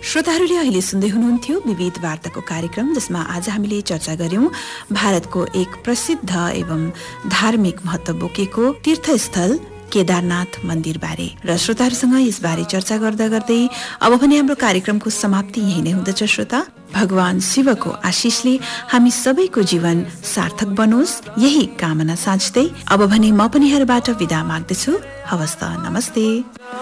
श्रोताहरूले अहिले सुन्दै हुनुहुन्थ्यो विविध वार्ताको कार्यक्रम, जसमा आज हामीले चर्चा गर्यौं भारतको एक प्रसिद्ध एवं धार्मिक महत्व बोकेको तीर्थस्थल केदारनाथ मन्दिर बारे। र श्रोताहरूसँग यसबारे चर्चा गर्दा गर्दै अब भने हाम्रो कार्यक्रमको समाप्ति यही नै हुँदछ। श्रोता, भगवान शिवको आशीषले हामी सबैको जीवन सार्थक बनोस्, यही कामना साँच्दै अब भने म पनि यहाँबाट विदा माग्दछु। हवस् त, नमस्ते।